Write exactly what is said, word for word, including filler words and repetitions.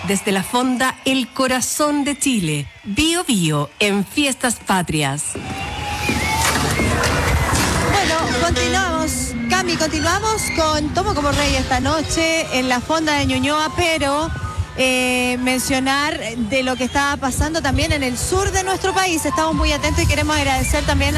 Desde la Fonda El Corazón de Chile, Bio Bio en Fiestas Patrias. Bueno, continuamos, Cami, continuamos con Tomo como Rey esta noche en la Fonda de Ñuñoa, pero eh, mencionar de lo que estaba pasando también en el sur de nuestro país. Estamos muy atentos y queremos agradecer también